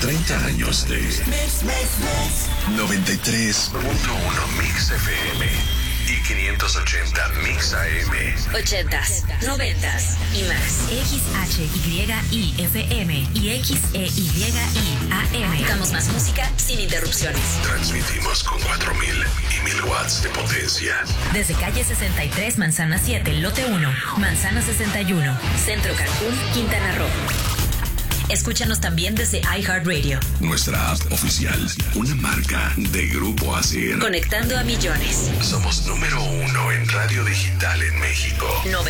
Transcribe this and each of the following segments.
30 años de 93.1 Mix FM y 580 Mix AM. 80s, 90s y más. XHYIFM y XEYI AM. Damos más música sin interrupciones. Transmitimos con 4.000 y 1.000 watts de potencia. Desde calle 63, Manzana 7, lote 1, Manzana 61, Centro Cancún, Quintana Roo. Escúchanos también desde iHeartRadio. Nuestra app oficial, una marca de Grupo ASIR. Conectando a millones. Somos número 1 en radio digital en México.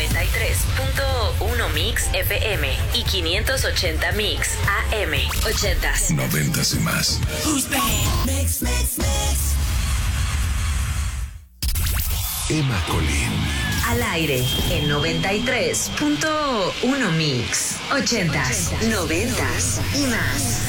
93.1 Mix FM y 580 Mix AM. 80s. 90s y más. Emma Colín. Al aire en 93.1 Mix. 80s, 90s y más.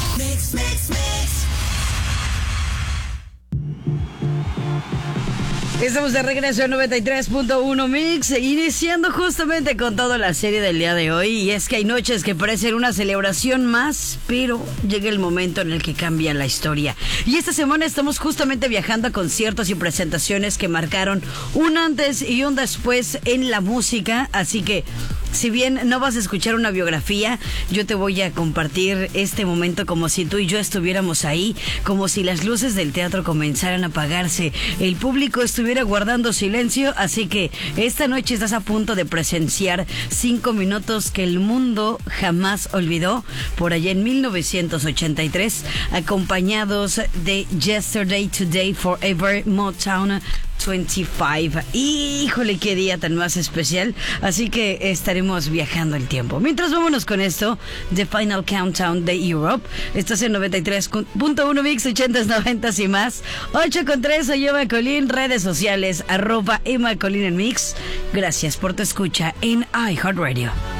Estamos de regreso en 93.1 Mix, iniciando justamente con toda la serie del día de hoy. Y es que hay noches que parecen una celebración más, pero llega el momento en el que cambia la historia. Y esta semana estamos justamente viajando a conciertos y presentaciones que marcaron un antes y un después en la música. Así que, si bien no vas a escuchar una biografía, yo te voy a compartir este momento como si tú y yo estuviéramos ahí, como si las luces del teatro comenzaran a apagarse, el público estuviera guardando silencio. Así que esta noche estás a punto de presenciar 5 minutos que el mundo jamás olvidó, por allá en 1983, acompañados de Yesterday, Today, Forever, Motown 25. Híjole, qué día tan más especial. Así que estaremos viajando el tiempo. Mientras, vámonos con esto, The Final Countdown de Europe. Estás en 93.1 Mix, 80s, 90s y más. 8:3, soy Emma Colín. Redes sociales, @Emma Colín en Mix. Gracias por tu escucha en iHeartRadio.